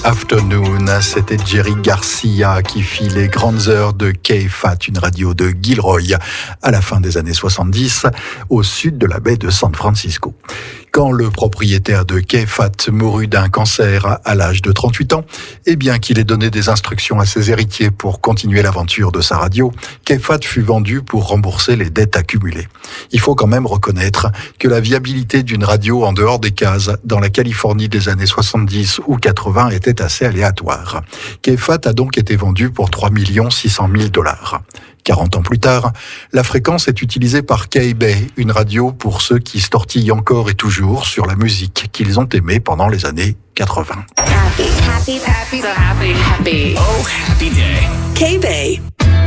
Afternoon, c'était Jerry Garcia qui fit les grandes heures de KFAT, une radio de Gilroy, à la fin des années 70, au sud de la baie de San Francisco. Quand le propriétaire de KFAT mourut d'un cancer à l'âge de 38 ans, et bien qu'il ait donné des instructions à ses héritiers pour continuer l'aventure de sa radio, KFAT fut vendu pour rembourser les dettes accumulées. Il faut quand même reconnaître que la viabilité d'une radio en dehors des cases dans la Californie des années 70 ou 80 était assez aléatoire. KFAT a donc été vendu pour $3 600 000. 40 ans plus tard, la fréquence est utilisée par K-Bay, une radio pour ceux qui se tortillent encore et toujours sur la musique qu'ils ont aimée pendant les années 80. Happy, happy, happy, so happy, happy. Oh, happy day. K-Bay.